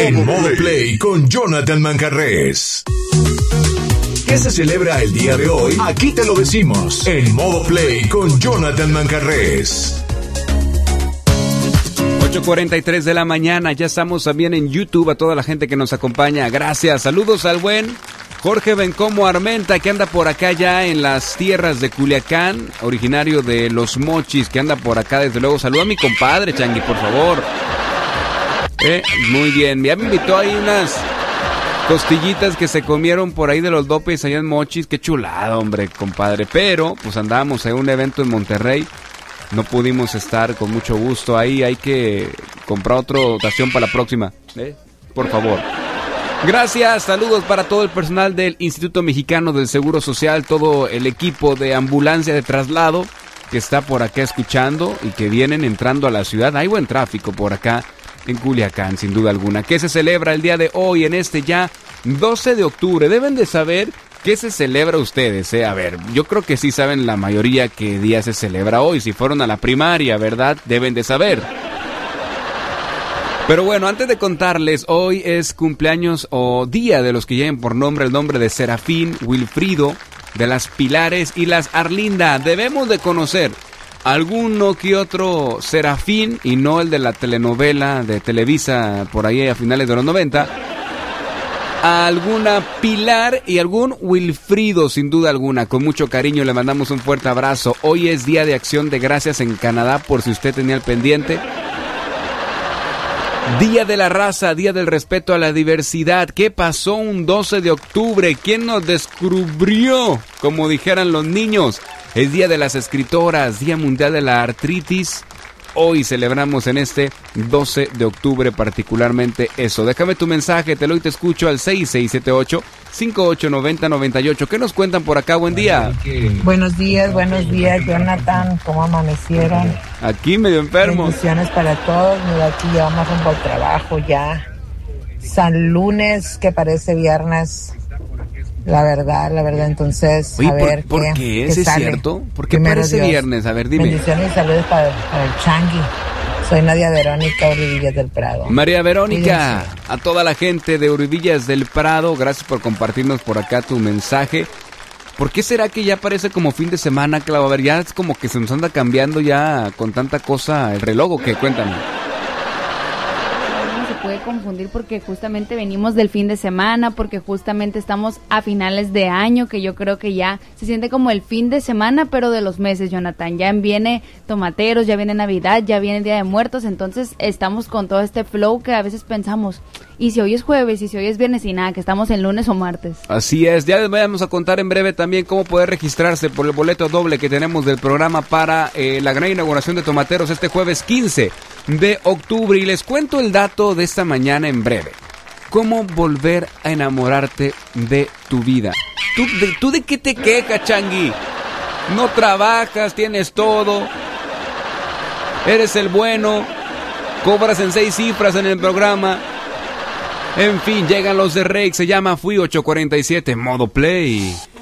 En Modo Play con Jonathan Manjarrés. ¿Qué se celebra el día de hoy? Aquí te lo decimos. En Modo Play con Jonathan Manjarrés. 8:43 de la mañana, ya estamos también en YouTube, a toda la gente que nos acompaña, gracias. Saludos al buen Jorge Bencomo Armenta, que anda por acá ya en las tierras de Culiacán, originario de Los Mochis, que anda por acá desde luego. Saluda a mi compadre, Changi, por favor. Muy bien, ya me invitó ahí unas costillitas que se comieron por ahí de los dopes allá en Mochis. Qué chulada, hombre, compadre. Pero pues andábamos en un evento en Monterrey, no pudimos estar con mucho gusto ahí. Hay que comprar otra dotación para la próxima, por favor. Gracias, saludos para todo el personal del Instituto Mexicano del Seguro Social, todo el equipo de ambulancia de traslado que está por acá escuchando y que vienen entrando a la ciudad. Hay buen tráfico por acá en Culiacán, sin duda alguna. ¿Qué se celebra el día de hoy, en este ya 12 de octubre? Deben de saber qué se celebra ustedes, A ver, yo creo que sí saben la mayoría qué día se celebra hoy. Si fueron a la primaria, ¿verdad? Deben de saber. Pero bueno, antes de contarles, hoy es cumpleaños o día de los que lleven por nombre el nombre de Serafín, Wilfrido, de las Pilares y las Arlinda. Debemos de conocer alguno que otro Serafín y no el de la telenovela de Televisa por ahí a finales de los 90. Alguna Pilar y algún Wilfrido, sin duda alguna. Con mucho cariño le mandamos un fuerte abrazo. Hoy es Día de Acción de Gracias en Canadá, por si usted tenía el pendiente. Día de la raza, día del respeto a la diversidad. ¿Qué pasó un 12 de octubre? ¿Quién nos descubrió? Como dijeran los niños. Es día de las escritoras, día mundial de la artritis. Hoy celebramos en este 12 de octubre particularmente eso. Déjame tu mensaje, te lo y te escucho al 6678-589098. ¿Qué nos cuentan por acá? Buen día. Buenos días, Jonathan. ¿Cómo amanecieron? Aquí medio enfermo. Bendiciones para todos. Mira, aquí ya vamos rumbo al trabajo ya. San Lunes, que parece viernes. La verdad, entonces, oye, a ver ¿por qué? ¿Es cierto? ¿Por qué Primero parece Dios. viernes? A ver, dime. Bendiciones y saludos para el Changi. Soy Nadia Verónica, Urivillas del Prado. María Verónica, a toda la gente de Urivillas del Prado, gracias por compartirnos por acá tu mensaje. ¿Por qué será que ya parece como fin de semana, Clau? A ver, ya es como que se nos anda cambiando ya con tanta cosa el reloj, ¿o qué? Cuéntame. Puede confundir porque justamente venimos del fin de semana, porque justamente estamos a finales de año, que yo creo que ya se siente como el fin de semana, pero de los meses, Jonathan. Ya viene Tomateros, ya viene Navidad, ya viene Día de Muertos, entonces estamos con todo este flow que a veces pensamos, y si hoy es jueves, y si hoy es viernes, y nada, que estamos en lunes o martes. Así es, ya les vamos a contar en breve también cómo poder registrarse por el boleto doble que tenemos del programa para la gran inauguración de Tomateros este jueves 15 de octubre. Y les cuento el dato de esta mañana en breve. ¿Cómo volver a enamorarte de tu vida? ¿Tú de qué te quejas, Changi? No trabajas, tienes todo, eres el bueno, cobras en 6 cifras en el programa. En fin, llegan los de Rake, se llama Fui 847, Modo Play.